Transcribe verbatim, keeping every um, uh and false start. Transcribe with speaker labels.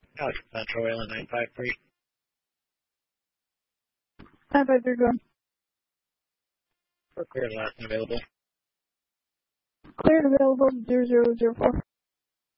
Speaker 1: Alex Central, Wayland nine five three.
Speaker 2: nine five three, go on.
Speaker 1: We're clear, last and available.
Speaker 2: Clear and available, zero zero zero four.